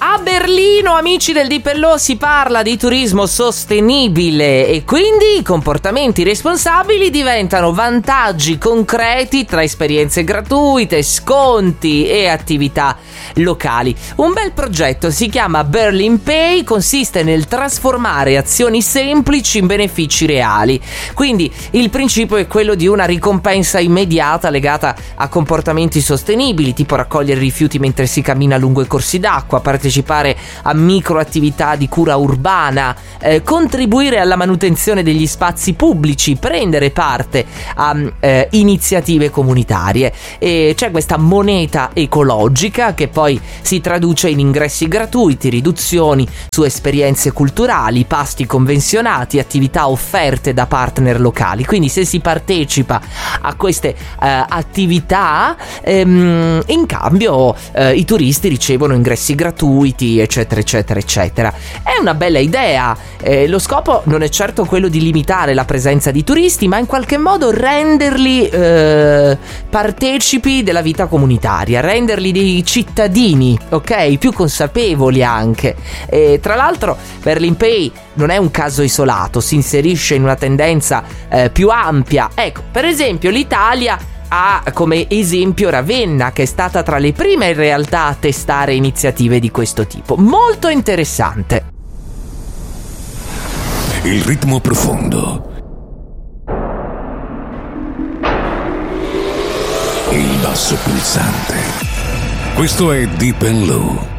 A Berlino, amici del Deep & Low, si parla di turismo sostenibile e quindi i comportamenti responsabili diventano vantaggi concreti tra esperienze gratuite, sconti e attività locali. Un bel progetto si chiama Berlin Pay, consiste nel trasformare azioni semplici in benefici reali. Quindi il principio è quello di una ricompensa immediata legata a comportamenti sostenibili, tipo raccogliere rifiuti mentre si cammina lungo i corsi d'acqua, partecipare a microattività di cura urbana, contribuire alla manutenzione degli spazi pubblici, prendere parte a iniziative comunitarie. E c'è questa moneta ecologica che poi si traduce in ingressi gratuiti, riduzioni su esperienze culturali, pasti convenzionati, attività offerte da partner locali. Quindi se si partecipa a queste attività, in cambio i turisti ricevono ingressi gratuiti, eccetera eccetera eccetera. È una bella idea. Lo scopo non è certo quello di limitare la presenza di turisti, ma in qualche modo renderli partecipi della vita comunitaria, renderli dei cittadini, ok? Più consapevoli anche. Tra l'altro Berlin Pay non è un caso isolato, si inserisce in una tendenza più ampia. Ecco, per esempio l'Italia ha come esempio Ravenna, che è stata tra le prime in realtà a testare iniziative di questo tipo. Molto interessante. Il ritmo profondo, il basso pulsante. Questo è Deep & Low.